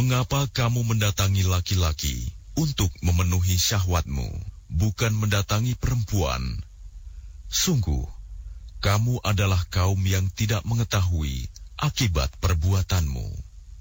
Mengapa kamu mendatangi laki-laki untuk memenuhi syahwatmu, bukan mendatangi perempuan? Sungguh, kamu adalah kaum yang tidak mengetahui akibat perbuatanmu.